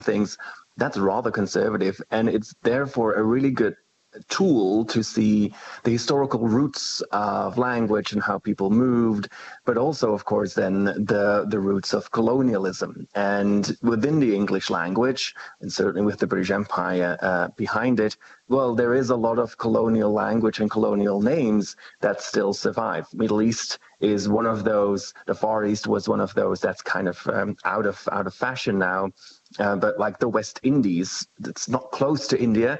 things, that's rather conservative. And it's therefore a really good tool to see the historical roots of language and how people moved, but also, of course, then the roots of colonialism. And within the English language, and certainly with the British Empire behind it, well, there is a lot of colonial language and colonial names that still survive. Middle East is one of those. The Far East was one of those that's kind of out of fashion now. But like the West Indies, that's not close to India,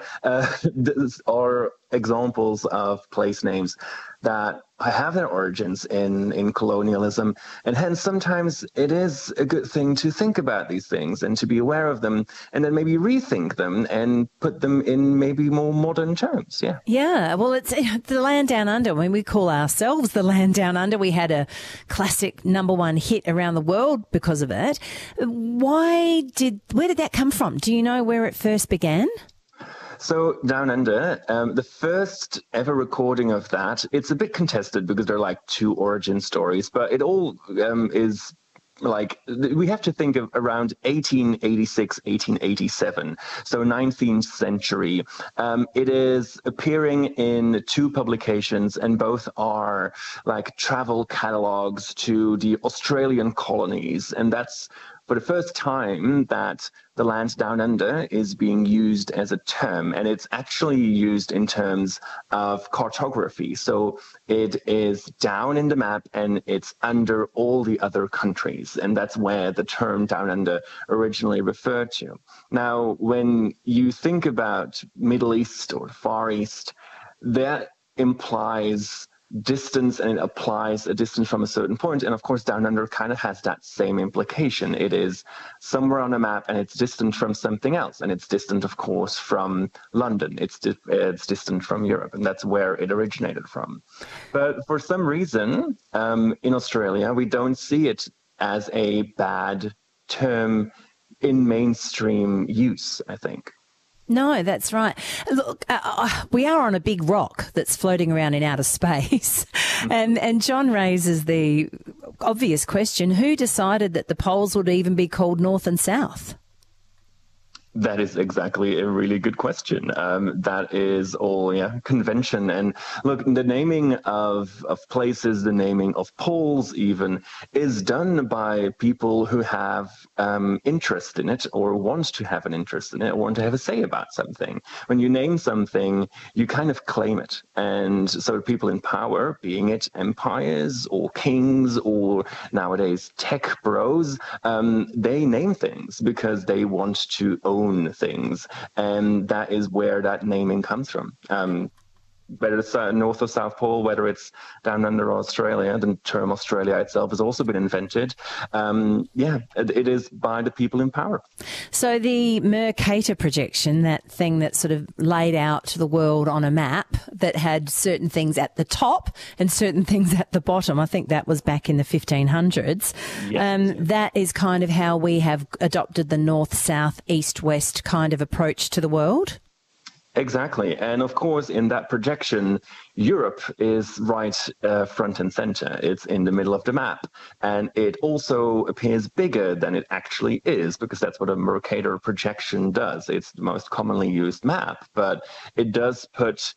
are examples of place names that have their origins in colonialism. And hence, sometimes it is a good thing to think about these things and to be aware of them and then maybe rethink them and put them in maybe more modern terms. Yeah. Yeah. Well, it's the land down under. When we call ourselves the land down under, we had a classic #1 hit around the world because of it. Where did that come from? Do you know where it first began? So Down Under, the first ever recording of that, it's a bit contested because there are like two origin stories, but it all is like, we have to think of around 1886, 1887, so 19th century. It is appearing in two publications, and both are like travel catalogs to the Australian colonies, and that's for the first time that the land down under is being used as a term, and it's actually used in terms of cartography. So it is down in the map and it's under all the other countries, and that's where the term down under originally referred to. Now, when you think about Middle East or Far East, that implies distance, and it applies a distance from a certain point. And of course, down under kind of has that same implication. It is somewhere on a map and it's distant from something else. And it's distant, of course, from London. It's distant from Europe. And that's where it originated from. But for some reason, in Australia, we don't see it as a bad term in mainstream use, I think. No, that's right. Look, we are on a big rock that's floating around in outer space. And John raises the obvious question, who decided that the poles would even be called North and South? That is exactly a really good question. That is all, convention. And look, the naming of places, the naming of poles even, is done by people who have interest in it or want to have an interest in it or want to have a say about something. When you name something, you kind of claim it. And so people in power, being it empires or kings or nowadays tech bros, they name things because they want to own things, and that is where that naming comes from. Whether it's North or South Pole, whether it's down under Australia, the term Australia itself has also been invented. It is by the people in power. So the Mercator projection, that thing that sort of laid out the world on a map that had certain things at the top and certain things at the bottom, I think that was back in the 1500s. Yes. That is kind of how we have adopted the north, south, east, west kind of approach to the world. Exactly. And of course, in that projection, Europe is right front and center. It's in the middle of the map. And it also appears bigger than it actually is, because that's what a Mercator projection does. It's the most commonly used map, but it does put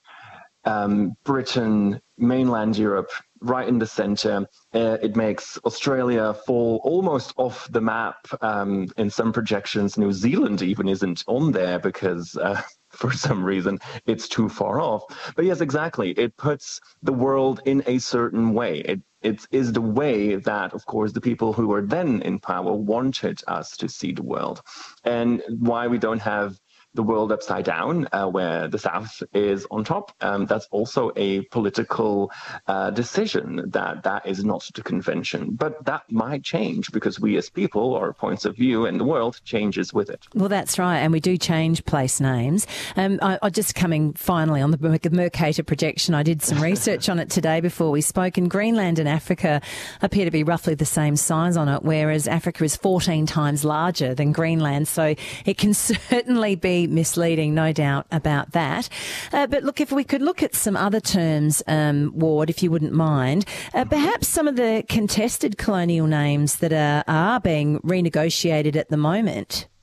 Britain, mainland Europe, right in the center. It makes Australia fall almost off the map. In some projections, New Zealand even isn't on there because for some reason it's too far off. But yes, exactly. It puts the world in a certain way. It is the way that, of course, the people who were then in power wanted us to see the world. And why we don't have the world upside down, where the South is on top. That's also a political decision that is not the convention. But that might change because we as people, our points of view and the world changes with it. Well, that's right. And we do change place names. I just coming finally on the Mercator projection, I did some research on it today before we spoke, and Greenland and Africa appear to be roughly the same size on it, whereas Africa is 14 times larger than Greenland. So it can certainly be misleading, no doubt about that. But look, if we could look at some other terms, Ward, if you wouldn't mind, perhaps some of the contested colonial names that are being renegotiated at the moment.